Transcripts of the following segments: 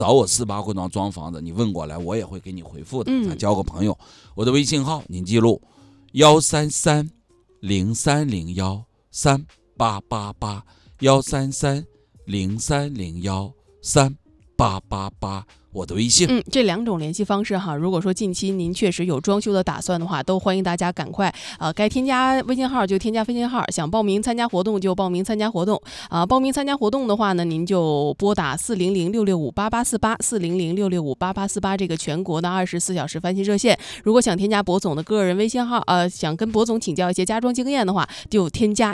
找我48会庄装房子，你问过来我也会给你回复的，咱交个朋友。我的微信号您记录133-0301-3888，133-0301-3888，我的微信。 这2种联系方式哈，如果说近期您确实有装修的打算的话，都欢迎大家赶快该添加微信号就添加微信号，想报名参加活动就报名参加活动报名参加活动的话呢，您就拨打400-665-8848，400-665-8848这个全国的24小时翻新热线。如果想添加博总的个人微信号想跟博总请教一些家装经验的话，就添加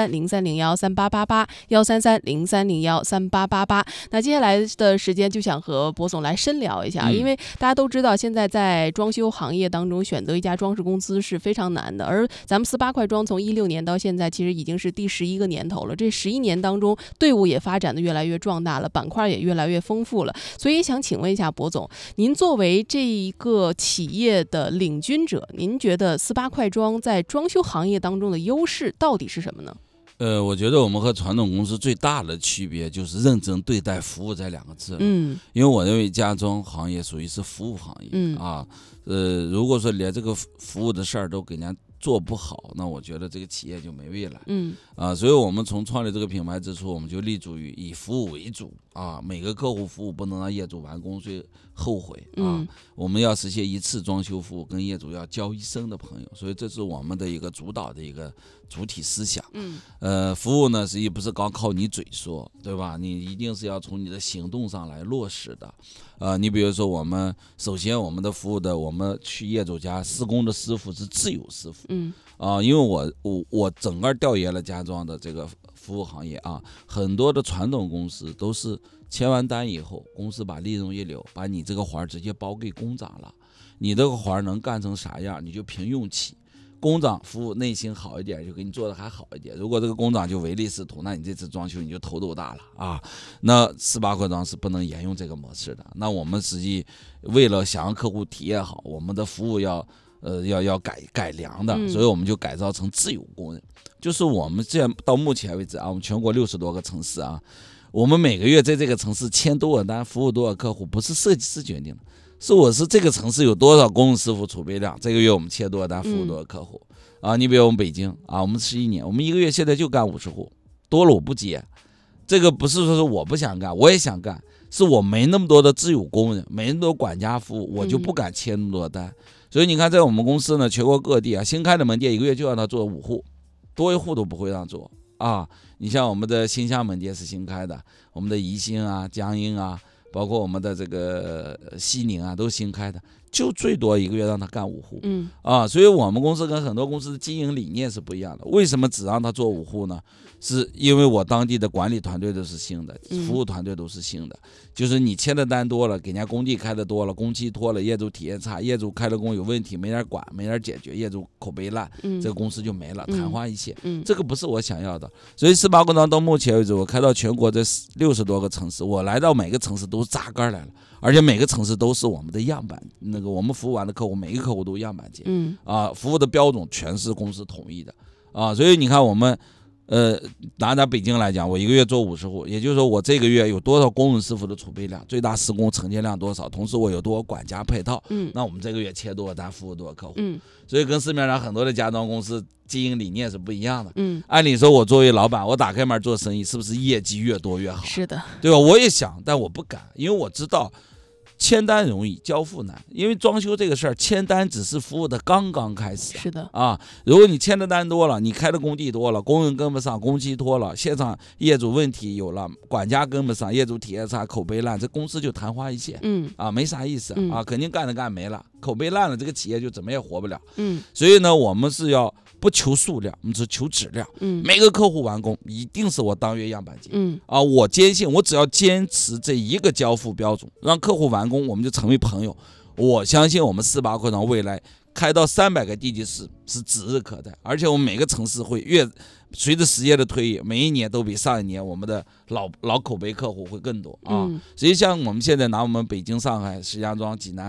133-0301-3888，133-0301-3888。那接下来的时间就想和博总来深聊一下，因为大家都知道现在在装修行业当中选择一家装饰公司是非常难的，而咱们48快装从16年到现在其实已经是第11个年头了，这11年当中队伍也发展的越来越壮大了，板块也越来越丰富了，所以想请问一下博总，您作为这一个企业的领军者，您觉得48快装在装修行业当中的优势到底是什么呢？ 我觉得我们和传统公司最大的区别就是认真对待服务这2个字。因为我认为家装行业属于是服务行业如果说连这个服务的事儿都给人家做不好，那我觉得这个企业就没未来。所以我们从创立这个品牌之初，我们就立足于以服务为主每个客户服务不能让业主完工税后悔我们要实现一次装修服务，跟业主要交一生的朋友，所以这是我们的一个主导的一个主体思想。服务呢，实际不是光靠你嘴说，对吧？你一定是要从你的行动上来落实的。你比如说首先我们的服务的，我们去业主家施工的师傅是自有师傅。因为我整个调研了家装的这个服务行业很多的传统公司都是签完单以后，公司把利润一留，把你这个活直接包给工长了，你这个活能干成啥样，你就凭运气。工长服务内心好一点，就给你做的还好一点。如果这个工长就唯利是图，那你这次装修你就头都大了那48快装是不能沿用这个模式的。那我们实际为了想让客户体验好，我们的服务要改良的，所以我们就改造成自有工人。就是我们现在到目前为止我们全国60多个城市我们每个月在这个城市签多少单，服务多少客户，不是设计师决定的，是这个城市有多少工人师傅储备量，这个月我们签多少单，服务多少客户你比如我们北京我们11年，我们一个月现在就干50户，多了我不接。这个不是说是我不想干，我也想干，是我没那么多的自有工人，没那么多管家服务，我就不敢签那么多单。所以你看，在我们公司呢，全国各地新开的门店一个月就让他做5户，多1户都不会让做你像我们的新乡门店是新开的，我们的宜兴江阴包括我们的这个西宁都新开的，就最多一个月让他干5户所以我们公司跟很多公司的经营理念是不一样的。为什么只让他做5户呢？是因为我当地的管理团队都是新的，服务团队都是新的，就是你签的单多了，给人家工地开的多了，工期拖了，业主体验差，业主开了工有问题没人管，没人解决，业主口碑烂这个公司就没了，昙花一现这个不是我想要的。所以48快装到目前为止，我开到全国这60多个城市，我来到每个城市都扎根来了，而且每个城市都是我们的样板，我们服务完的客户每一个客户都样板间服务的标准全是公司统一的所以你看我们拿北京来讲，我一个月做50户，也就是说我这个月有多少工人师傅的储备量，最大施工承接量多少，同时我有多少管家配套那我们这个月签多少单，服务多少客户所以跟市面上很多的家装公司经营理念是不一样的按理说我作为老板，我打开门做生意，是不是业绩越多越好？ 是的， 对吧？我也想，但我不敢，因为我知道签单容易，交付难。因为装修这个事儿，签单只是服务的刚刚开始。 是的如果你签的单多了，你开的工地多了，工人跟不上，工期拖了，现场业主问题有了，管家跟不上，业主体验差，口碑烂，这公司就昙花一现。没啥意思肯定干着干没了，口碑烂了，这个企业就怎么也活不了。所以呢，我们是要不求数量，我们只求质量。每个客户完工一定是我当月样板间。我坚信，我只要坚持这一个交付标准，让客户完工，我们就成为朋友。我相信我们48快装未来开到300个地级市是指日可待，而且我们每个城市会随着时间的推移，每一年都比上一年我们的老口碑客户会更多所以像我们现在拿我们北京、上海、石家庄、济南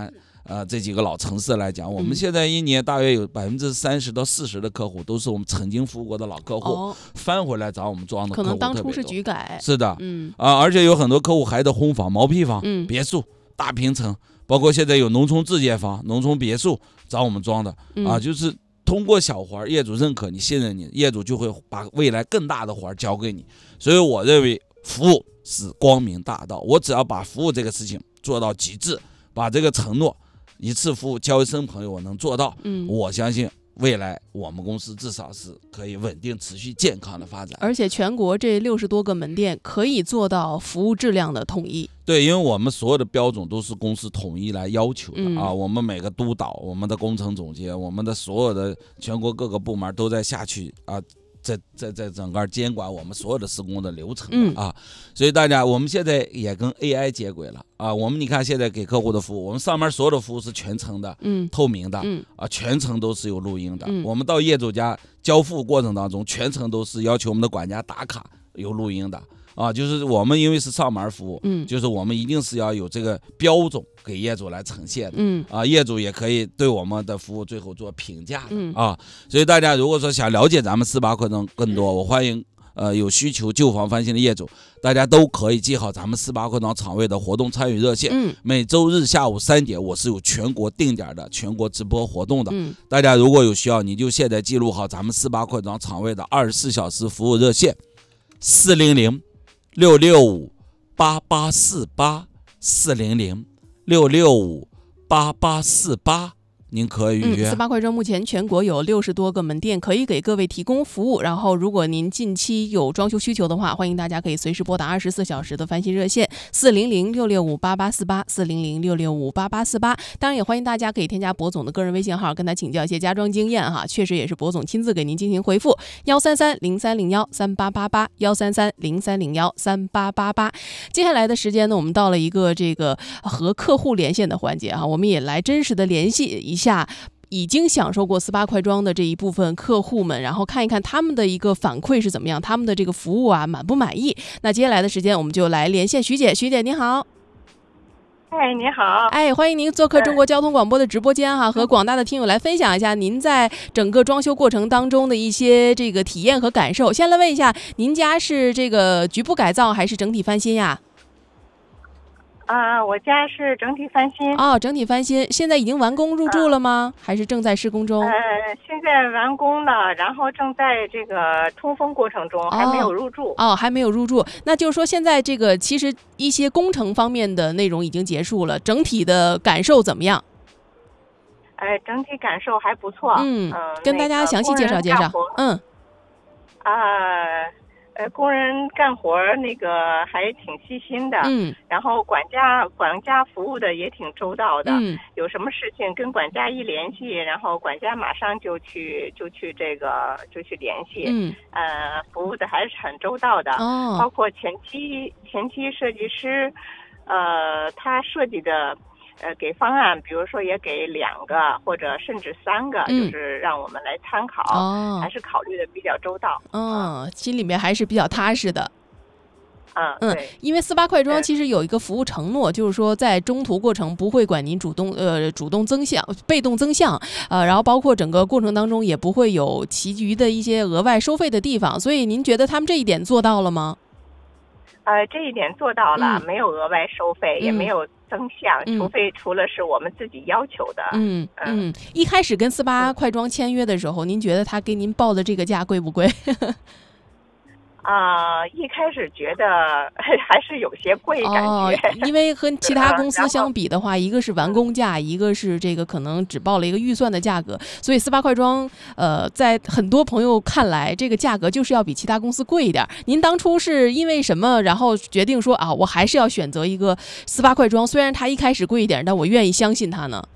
这几个老城市来讲，我们现在一年大约有30%到40%的客户都是我们曾经服务过的老客户，翻回来找我们装的客户特别多。 可能当初是局改。 是的，而且有很多客户还得婚房、毛坯房、别墅、大平层，包括现在有农村自建房、农村别墅找我们装的就是通过小活，业主认可你、信任你，业主就会把未来更大的活交给你。所以我认为服务是光明大道，我只要把服务这个事情做到极致，把这个承诺一次服务交一生朋友我能做到，我相信未来我们公司至少是可以稳定持续健康的发展。 而且全国这60多个门店可以做到服务质量的统一。 对，因为我们所有的标准都是公司统一来要求的我们每个督导、我们的工程总监、我们的所有的全国各个部门都在下去在整个监管我们所有的施工的流程所以大家我们现在也跟 AI 接轨了我们你看现在给客户的服务，我们上面所有的服务是全程的透明的全程都是有录音的我们到业主家交付过程当中，全程都是要求我们的管家打卡有录音的就是我们因为是上门服务就是我们一定是要有这个标准给业主来呈现的业主也可以对我们的服务最后做评价的所以大家如果说想了解咱们48快装更多，我欢迎有需求旧房翻新的业主，大家都可以记好咱们48快装厂位的活动参与热线每周日下午3点我是有全国定点的全国直播活动的大家如果有需要，你就现在记录好咱们48快装厂位的24小时服务热线400-665-8848 400-665-8848您可以预约。 48快装目前全国有60多个门店可以给各位提供服务，然后如果您近期有装修需求的话，欢迎大家可以随时拨打24小时的翻新热线400-665-8848 400-665-8848。当然也欢迎大家可以添加博总的个人微信号，跟他请教一些家装经验确实也是博总亲自给您进行回复133-0301-3888 133-0301-3888。接下来的时间呢，我们到了一个这个和客户连线的环节我们也来真实的联系一下已经享受过48快装的这一部分客户们，然后看一看他们的一个反馈是怎么样，他们的这个服务满不满意。那接下来的时间我们就来连线徐姐。徐姐您好。 你好。 欢迎您做客中国交通广播的直播间和广大的听友来分享一下您在整个装修过程当中的一些这个体验和感受。先来问一下，您家是这个局部改造还是整体翻新呀？ 我家是整体翻新。 整体翻新，现在已经完工入住了吗？还是正在施工中？ 现在完工了，然后正在这个通风过程中，还没有入住。 还没有入住，那就是说现在这个其实一些工程方面的内容已经结束了，整体的感受怎么样？ 整体感受还不错。 跟大家详细介绍介绍。 工人干活那个还挺细心的，然后管家服务的也挺周到的，有什么事情跟管家一联系，然后管家马上就去联系，服务的还是很周到的，包括前期设计师，他设计的。给方案，比如说也给2个或者甚至3个，就是让我们来参考，还是考虑的比较周到。 心里面还是比较踏实的。 对， 因为48快装其实有一个服务承诺，就是说在中途过程不会管您主动增项、被动增项，然后包括整个过程当中也不会有其余的一些额外收费的地方，所以您觉得他们这一点做到了吗？ 这一点做到了，没有额外收费，也没有增项，除了是我们自己要求的。 一开始跟48快装签约的时候，您觉得他给您报的这个价贵不贵？ 一开始觉得还是有些贵感觉， 因为和其他公司相比的话，一个是完工价，一个是这个可能只报了一个预算的价格，所以48快装在很多朋友看来，这个价格就是要比其他公司贵一点。您当初是因为什么，然后决定说我还是要选择一个48快装，虽然它一开始贵一点，但我愿意相信它呢？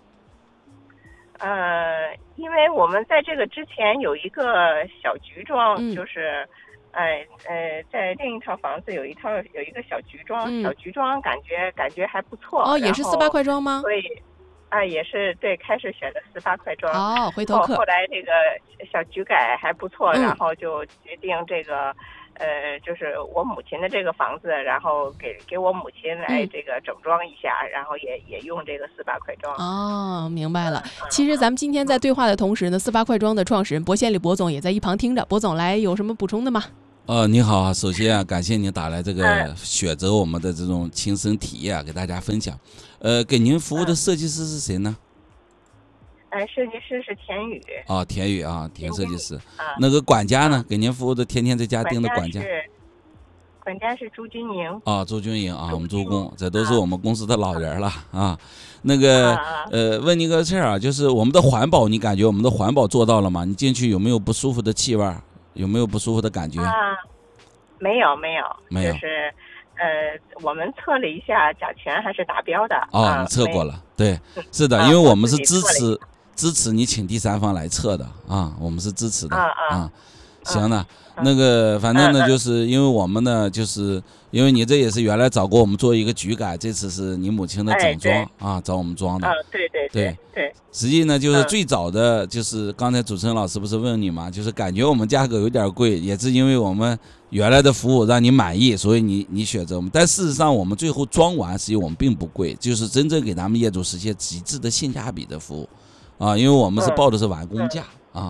因为我们在这个之前有一个小局装，就是在另一套房子有一个小局装，小局装感觉还不错。 也是48快装吗？ 所以也是对，开始选的48快装。 回头客。 后来这个小局改还不错，然后就决定这个就是我母亲的这个房子，然后给我母亲来这个整装一下，然后也用这个48块庄。 哦，明白了。其实咱们今天在对话的同时呢，48块庄的创始人薄宪利薄总也在一旁听着。薄总来有什么补充的吗？ 你好啊，首先啊，感谢您打来这个选择我们的这种亲身体验给大家分享。给您服务的设计师是谁呢？ 设计师是田宇。 田宇啊，田设计师。那个管家呢？给您服务的天天在家盯的管家。 管家是朱军营。 朱军营啊，我们朱工，这都是我们公司的老人了啊。那个问你个事儿啊，就是我们的环保，你感觉我们的环保做到了吗？你进去有没有不舒服的气味？有没有不舒服的感觉？ 没有，就是我们测了一下，甲醛还是达标的。 你测过了？对，是的，因为我们是支持你请第三方来测的啊，我们是支持的行了，那个反正呢，就是因为我们呢，就是因为你这也是原来找过我们做一个局改，这次是你母亲的整装找我们装的。对。实际呢，就是最早的就是刚才主持人老师不是问你嘛，就是感觉我们价格有点贵，也是因为我们原来的服务让你满意，所以你选择我们。但事实上，我们最后装完，实际我们并不贵，就是真正给咱们业主实现极致的性价比的服务因为我们是报的是完工价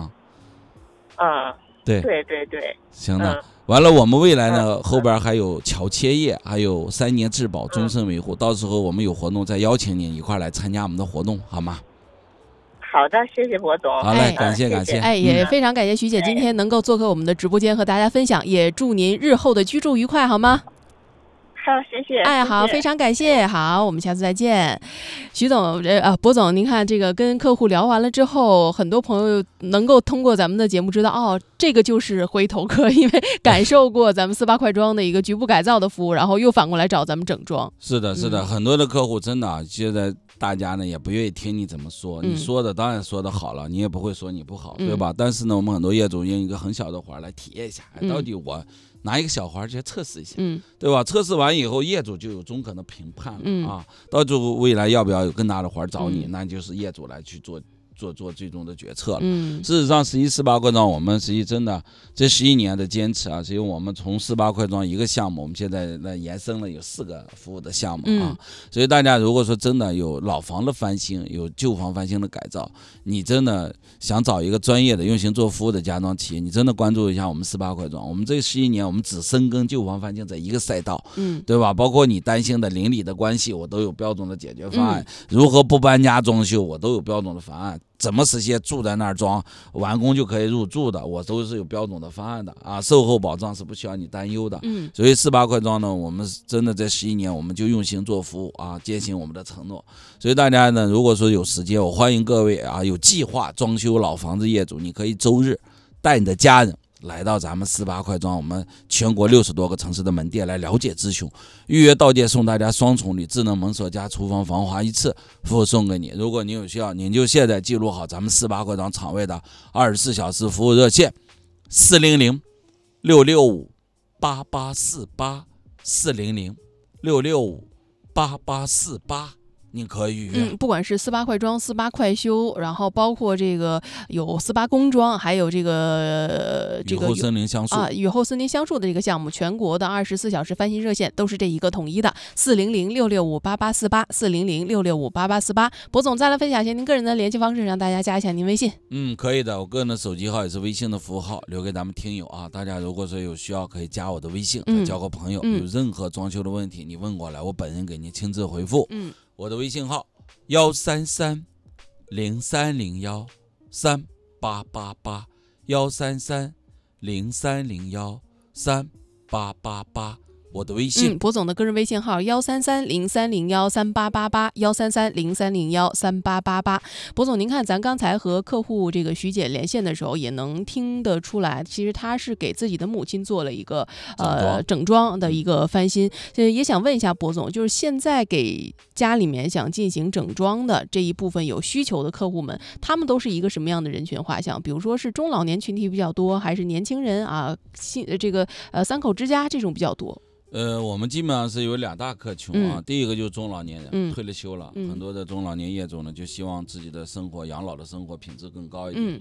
对，行的。完了，我们未来呢，后边还有桥切业，还有3年质保、终身维护。到时候我们有活动再邀请您一块来参加我们的活动，好吗？ 好的，谢谢薄总。 好嘞，感谢。 也非常感谢徐姐今天能够做客我们的直播间和大家分享，也祝您日后的居住愉快，好吗？ 好，谢谢。 好，非常感谢。好，我们下次再见。徐总，薄总，您看这个跟客户聊完了之后，很多朋友能够通过咱们的节目知道，这个就是回头客，因为感受过咱们48块庄的一个局部改造的服务，然后又反过来找咱们整装。 是的，很多的客户真的现在大家呢也不愿意听你怎么说，你说的当然说的好了，你也不会说你不好，对吧？但是呢，我们很多业主用一个很小的环来体验一下，到底我拿一个小环去测试一下，对吧？测试完以后，业主就有中肯的评判了到时候未来要不要有更大的环找你，那就是业主来去做最终的决策了。事实上，48块庄我们实际真的这11年的坚持实际我们从48块庄一个项目，我们现在延伸了有4个服务的项目所以大家如果说真的有老房的翻新，有旧房翻新的改造，你真的想找一个专业的用心做服务的家装企业，你真的关注一下我们48块庄。我们这11年，我们只深耕旧房翻新这一个赛道，对吧？包括你担心的邻里的关系，我都有标准的解决方案。如何不搬家装修，我都有标准的方案。怎么实现住在那儿装完工就可以入住的，我都是有标准的方案的售后保障是不需要你担忧的。所以48块庄呢，我们真的在11年我们就用心做服务践行我们的承诺。所以大家呢，如果说有时间，我欢迎各位有计划装修老房子业主，你可以周日带你的家人来到咱们48块庄，我们全国60多个城市的门店来了解咨询，预约到店送大家双重礼，智能门锁加厨房防滑一次服务送给你。如果你有需要，您就现在记录好咱们48块庄场位的24小时服务热线400-665-8848 400-665-8848，你可以预约。 不管是48块庄、48快修，然后包括这个有48工装，还有这个雨后森林橡树雨后森林橡树的这个项目，全国的24小时翻新热线都是这一个统一的400-665-8848 400-665-8848。薄总再来分享一下您个人的联系方式，让大家加一下您微信。 可以的，我个人的手机号也是微信的服务号，留给咱们听友大家如果说有需要，可以加我的微信，交个朋友。有任何装修的问题，你问过来，我本人给您亲自回复。我的微信号133-0301-3888 133-0301-3888，我的微信。 薄总的个人微信号133-0301-3888 133-0301-3888。薄总，您看咱刚才和客户这个徐姐连线的时候，也能听得出来，其实她是给自己的母亲做了一个整装的一个翻新。也想问一下薄总，就是现在给家里面想进行整装的这一部分有需求的客户们，他们都是一个什么样的人群画像？比如说是中老年群体比较多，还是年轻人3口之家这种比较多？ 我们基本上是有2大客群第一个就是中老年人，退了休了，很多的中老年业主呢就希望自己的生活养老的生活品质更高一点。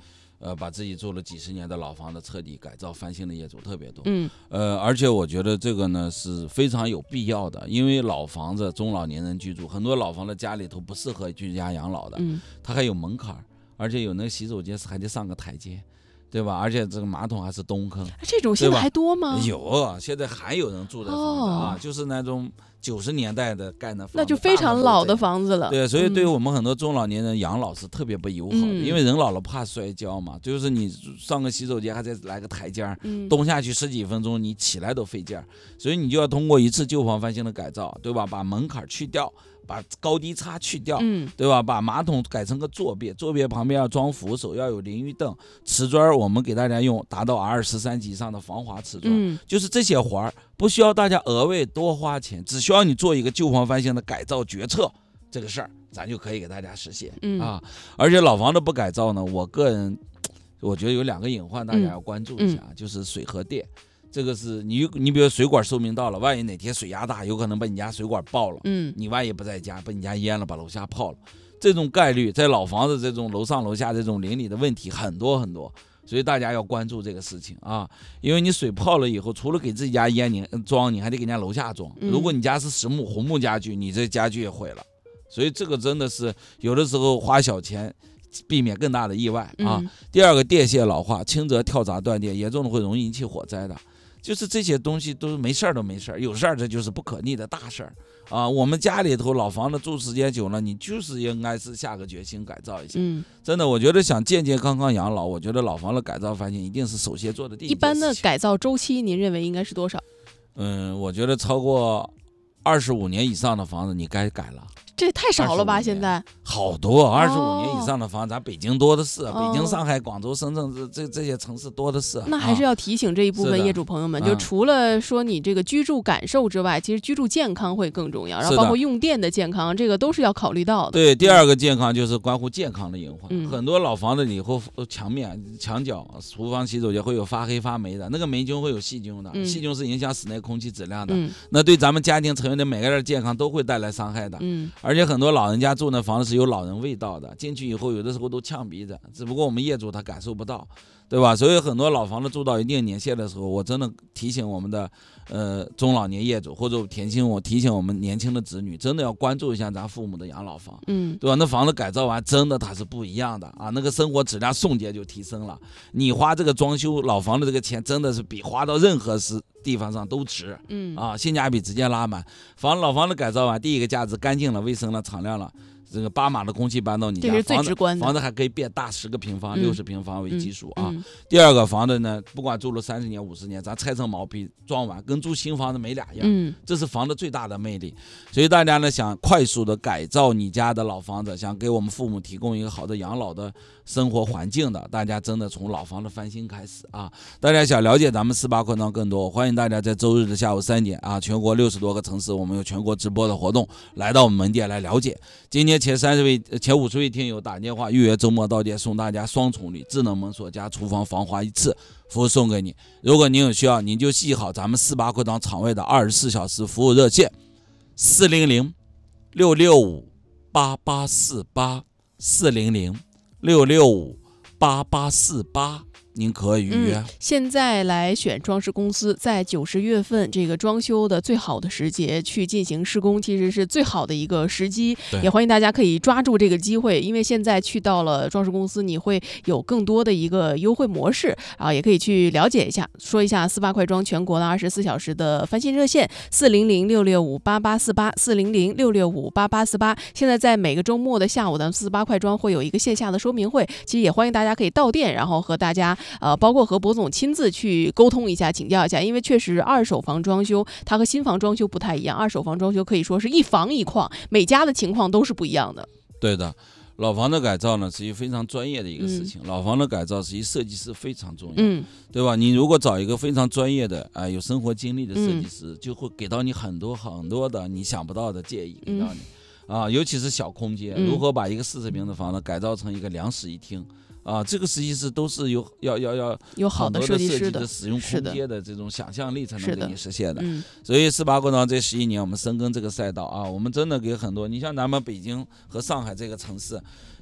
把自己住了几十年的老房子彻底改造翻新的业主特别多。而且我觉得这个呢是非常有必要的，因为老房子中老年人居住，很多老房子家里头不适合居家养老的，它还有门槛，而且有那个洗手间还得上个台阶。对吧？而且这个马桶还是东坑， 这种现在还多吗？ 有，现在还有人住的房子啊，就是那种90年代的盖的房子， 那就非常老的房子了。 对，所以对于我们很多中老年人养老是特别不友好的，因为人老了怕摔跤嘛，就是你上个洗手间还得来个台阶，蹲下去10几分钟，你起来都费劲，所以你就要通过一次旧房翻新的改造，对吧？把门槛去掉。把高低差去掉，对吧？把马桶改成个坐便，坐便旁边要装扶手，要有淋浴凳，瓷砖我们给大家用达到 R13级以上的防滑瓷砖，就是这些活儿不需要大家额外多花钱，只需要你做一个旧房翻新的改造决策，这个事儿咱就可以给大家实现啊。而且老房子不改造呢，我个人我觉得有2个隐患大家要关注一下，就是水和电。这个是你比如水管寿命到了，万一哪天水压大，有可能把你家水管爆了，你万一不在家，把你家淹了，把楼下泡了，这种概率在老房子这种楼上楼下这种邻里的问题很多很多，所以大家要关注这个事情啊，因为你水泡了以后，除了给自己家淹你装，你还得给人家楼下装，如果你家是实木红木家具，你这家具也毁了，所以这个真的是有的时候花小钱避免更大的意外啊。第2个，电线老化，轻则跳闸断电，严重的会容易引起火灾的。就是这些东西都没事儿，有事儿这就是不可逆的大事儿啊！我们家里头老房子住时间久了，你就是应该是下个决心改造一下。真的，我觉得想健健康康养老，我觉得老房子改造翻新一定是首先做的第一件事情。 一般的改造周期，您认为应该是多少？ 我觉得超过25年以上的房子你该改了。 这也太少了吧？现在好多25年以上的房子，咱北京多的是，北京、上海、广州、深圳这些城市多的是。 那还是要提醒这一部分业主朋友们，就除了说你这个居住感受之外，其实居住健康会更重要，然后包括用电的健康，这个都是要考虑到的。 对，第2个健康就是关乎健康的隐患。很多老房子里后墙面、墙角、厨房、洗手间会有发黑发霉的，那个霉菌会有细菌的，细菌是影响室内空气质量的，那对咱们家庭成员的每个人健康都会带来伤害的。而且很多老人家住那房子是有老人味道的，进去以后有的时候都呛鼻子，只不过我们业主他感受不到，对吧？所以很多老房子住到一定年限的时候，我真的提醒我们的中老年业主，或者提醒我们年轻的子女，真的要关注一下咱父母的养老房，对吧？那房子改造完真的它是不一样的啊，那个生活质量瞬间就提升了。你花这个装修老房的这个钱，真的是比花到任何地方上都值，性价比直接拉满。老房子改造完，第一个价值干净了、卫生了、敞亮了。这个8码的空气搬到你家， 这是最直观的。 房子还可以变大10个平方、60平方为基数啊。第2个，房子呢，不管住了30年、50年，咱拆成毛坯装完，跟住新房子没2样。这是房子最大的魅力。所以大家呢，想快速的改造你家的老房子，想给我们父母提供一个好的养老的生活环境的，大家真的从老房子翻新开始啊！大家想了解咱们18块庄更多，欢迎大家在周日的下午3点啊，全国60多个城市，我们有全国直播的活动，来到我们门店来了解。今天前50位听友打电话预约周末到店，送大家双重礼，智能门锁加厨房防滑1次服务送给你。如果您有需要，您就记好咱们18块庄场外的24小时服务热线400-665-8848 400-665-8848，您可以预约。 现在来选装饰公司，在90月份这个装修的最好的时节去进行施工，其实是最好的一个时机。也欢迎大家可以抓住这个机会，因为现在去到了装饰公司，你会有更多的一个优惠模式啊，也可以去了解一下。说一下18块庄全国的24小时的翻新热线400-665-8848 400-665-8848。现在在每个周末的下午，咱们48块庄会有一个线下的说明会，其实也欢迎大家可以到店，然后和大家包括和博总亲自去沟通一下、请教一下，因为确实二手房装修它和新房装修不太一样，二手房装修可以说是一房一况，每家的情况都是不一样的。 对的，老房的改造呢是一个非常专业的一个事情，老房的改造实际设计师非常重要，对吧？你如果找一个非常专业的有生活经历的设计师，就会给到你很多很多的你想不到的建议，给到你尤其是小空间，如何把一个40平的房子改造成一个2室1厅。这个实际是都是有好的设计师的使用空间的这种想象力才能给你实现的。所以18块庄这11年我们深耕这个赛道啊，我们真的给很多，你像咱们北京和上海这个城市，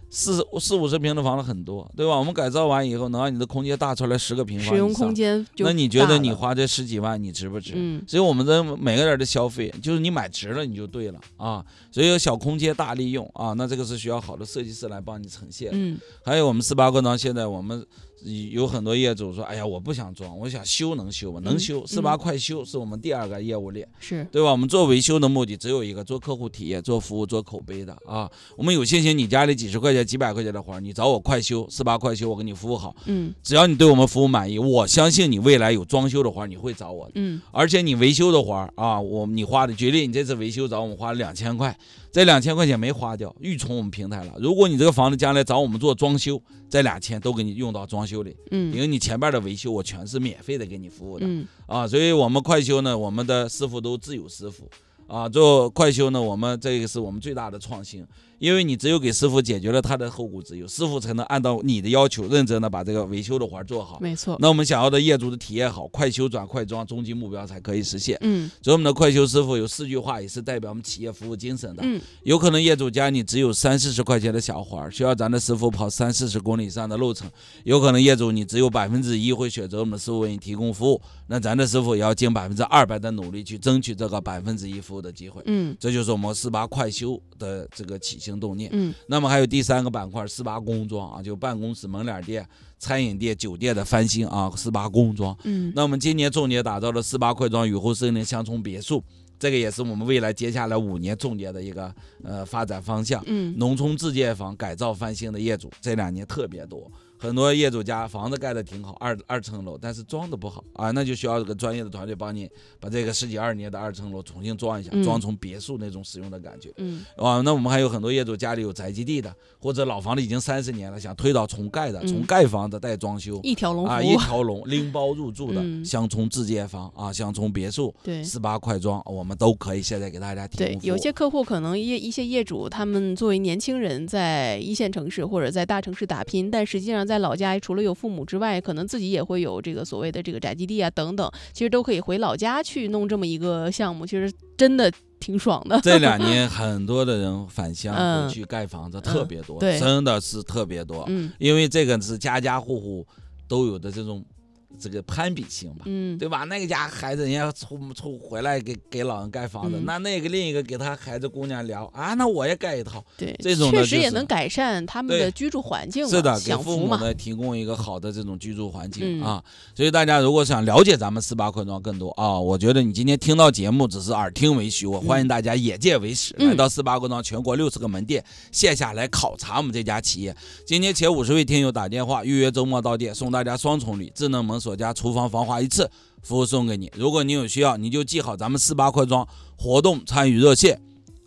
40-50平的房子很多，对吧？我们改造完以后，能让你的空间大出来10个平方以上， 使用空间就那你觉得你花这10几万你值不值？所以我们的每个人的消费，就是你买值了你就对了啊。所以有小空间大利用啊，那这个是需要好的设计师来帮你呈现的。还有我们18块庄，现在我们有很多业主说，哎呀，我不想装，我想修能修吗？能修，48快修是我们第2个业务链， 是对吧？我们做维修的目的只有一个，做客户体验、做服务、做口碑的啊。我们有信心，你家里几十块钱、几百块钱的活，你找我快修，18快修，我给你服务好。只要你对我们服务满意，我相信你未来有装修的活，你会找我的。而且你维修的活啊，你花的，举例，你这次维修找我们花了2000块。这2000块钱没花掉，预充我们平台了。如果你这个房子将来找我们做装修，这2000都给你用到装修里，因为你前边的维修我全是免费的给你服务的，所以我们快修呢，我们的师傅都自有师傅啊，做快修呢，我们这个是我们最大的创新。因为你只有给师傅解决了他的后顾之忧，师傅才能按照你的要求认真的把这个维修的活做好。 没错。 那我们想要的业主的体验好，快修转快装，终极目标才可以实现。所以我们的快修师傅有4句话，也是代表我们企业服务精神的。有可能业主家你只有30-40块钱的小活，需要咱的师傅跑30-40公里以上的路程；有可能业主你只有1%会选择我们的师傅为你提供服务，那咱的师傅也要尽200%的努力去争取这个1%服务的机会。这就是我们48快修的这个起心动念。那么还有第3个板块，48工装啊，就办公室、门脸店、餐饮店、酒店的翻新啊，48工装。那我们今年重点打造了48快装雨后森林乡村别墅，这个也是我们未来接下来5年重点的一个发展方向。农村自建房改造翻新的业主这2年特别多。很多业主家房子盖得挺好，二层楼，但是装的不好啊，那就需要这个专业的团队帮你把这个10几20年的2层楼重新装一下，装成别墅那种使用的感觉。那我们还有很多业主家里有宅基地的，或者老房子已经30年了，想推倒重盖的，从盖房子带装修， 一条龙服务啊，一条龙拎包入住的乡村自建房啊，乡村别墅， 对 ，18快装，我们都可以现在给大家提供服务。 对，有些客户可能一些业主，他们作为年轻人在1线城市或者在大城市打拼，但实际上在老家除了有父母之外，可能自己也会有这个所谓的这个宅基地啊等等，其实都可以回老家去弄这么一个项目，其实真的挺爽的。 这2年很多的人返乡回去盖房子特别多，真的是特别多。因为这个是家家户户都有的这个攀比性吧，对吧？那个家孩子人家出回来给老人盖房子，那个另一个给他孩子姑娘聊啊，那我也盖一套。 对， 这种确实也能改善他们的居住环境。 是的，给父母呢提供一个好的这种居住环境啊。所以大家如果想了解咱们18快装更多啊，我觉得你今天听到节目只是耳听为虚，我欢迎大家眼见为实，来到18快装全国60个门店线下来考察我们这家企业。今天前50位听友打电话预约周末到店，送大家双重礼，智能门锁加厨房防滑1次服务送给你。如果你有需要，你就记好咱们18快装活动参与热线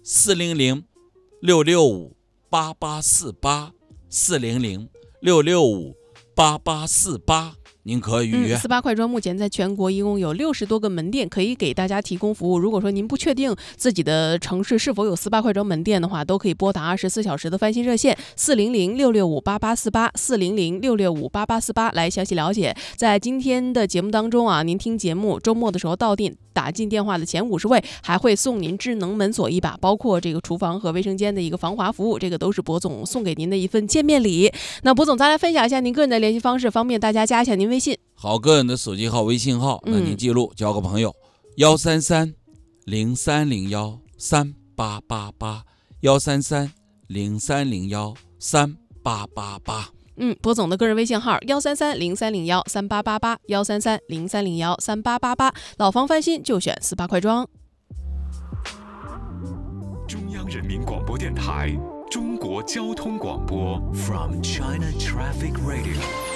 400-665-8848 400-665-8848，您可以预约。 18快装目前在全国一共有60多个门店可以给大家提供服务。如果说您不确定自己的城市是否有18快装门店的话，都可以拨打24小时的翻新热线400-665-8848 400-665-8848来详细了解。在今天的节目当中啊，您听节目周末的时候到店打进电话的前50位还会送您智能门锁1把，包括这个厨房和卫生间的一个防滑服务，这个都是博总送给您的一份见面礼。那博总再来分享一下您个人的联系方式，方便大家加一下您微信。 好，个人的手机号、微信号，那您记录，交个朋友133-0301-3888 133-0301-3888。 博总的个人微信号133-0301-3888 133-0301-3888，老房翻新就选18快装。 中央人民广播电台中国交通广播 From China Traffic Radio。